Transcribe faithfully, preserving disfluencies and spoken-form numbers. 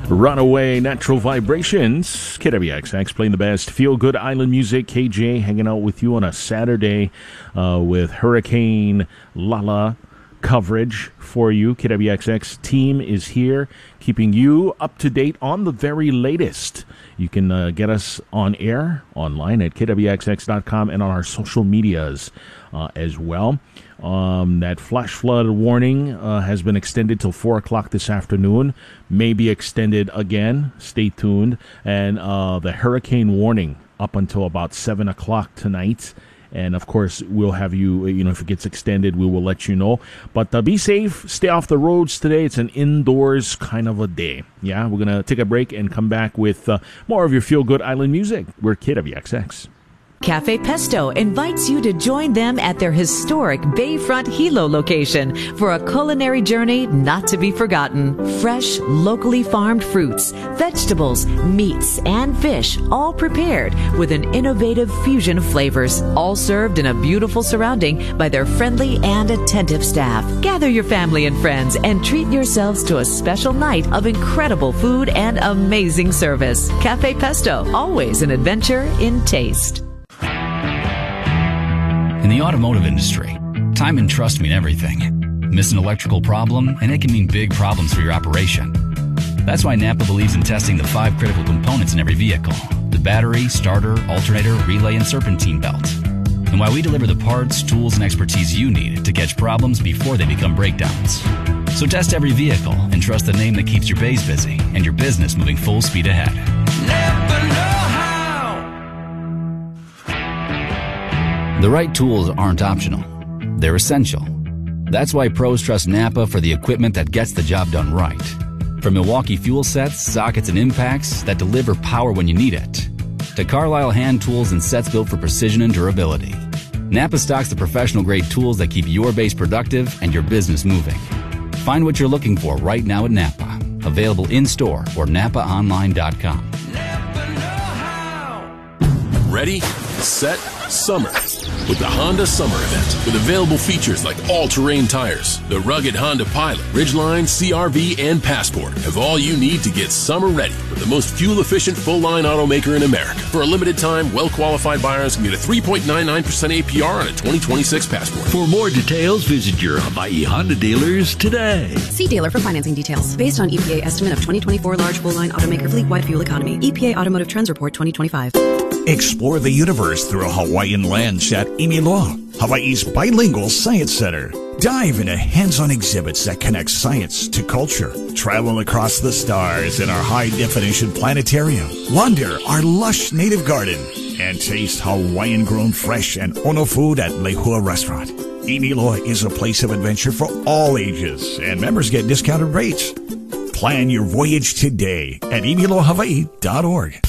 Runaway Natural Vibrations. K W X X playing the best feel-good island music. K J hanging out with you on a Saturday uh, with Hurricane Lala coverage for you. K W X X team is here keeping you up to date on the very latest. You can uh, get us on air online at K W X X dot com and on our social medias uh, as well. Um, that flash flood warning uh, has been extended till four o'clock this afternoon. May be extended again. Stay tuned. And uh, the hurricane warning up until about seven o'clock tonight. And, of course, we'll have you, you know, if it gets extended, we will let you know. But uh, be safe. Stay off the roads today. It's an indoors kind of a day. Yeah, we're going to take a break and come back with uh, more of your feel-good island music. We're K W X X. Cafe Pesto invites you to join them at their historic Bayfront Hilo location for a culinary journey not to be forgotten. Fresh, locally farmed fruits, vegetables, meats, and fish, all prepared with an innovative fusion of flavors, all served in a beautiful surrounding by their friendly and attentive staff. Gather your family and friends and treat yourselves to a special night of incredible food and amazing service. Cafe Pesto, always an adventure in taste. In the automotive industry, time and trust mean everything. Miss an electrical problem, and it can mean big problems for your operation. That's why Napa believes in testing the five critical components in every vehicle: the battery, starter, alternator, relay, and serpentine belt. And why we deliver the parts, tools, and expertise you need to catch problems before they become breakdowns. So test every vehicle and trust the name that keeps your bays busy and your business moving full speed ahead. Napa know how. The right tools aren't optional. They're essential. That's why pros trust Napa for the equipment that gets the job done right. From Milwaukee fuel sets, sockets, and impacts that deliver power when you need it, to Carlisle hand tools and sets built for precision and durability, Napa stocks the professional-grade tools that keep your base productive and your business moving. Find what you're looking for right now at Napa. Available in-store or napa online dot com. Napa know how. Ready, set, summer. With the Honda Summer Event, with available features like all-terrain tires, the rugged Honda Pilot, Ridgeline, C R V, and Passport have all you need to get summer ready with the most fuel-efficient full-line automaker in America. For a limited time, well-qualified buyers can get a three point nine nine percent A P R on a twenty twenty-six Passport. For more details, visit your Hawaii Honda dealers today. See dealer for financing details. Based on E P A estimate of twenty twenty-four large full-line automaker fleet-wide fuel economy. E P A Automotive Trends Report twenty twenty-five. Explore the universe through a Hawaiian lens at Imiloa, Hawaii's bilingual science center. Dive into hands-on exhibits that connect science to culture. Travel across the stars in our high-definition planetarium. Wander our lush native garden. And taste Hawaiian-grown fresh and ono food at Lehua Restaurant. Imiloa is a place of adventure for all ages, and members get discounted rates. Plan your voyage today at imiloa hawaii dot org.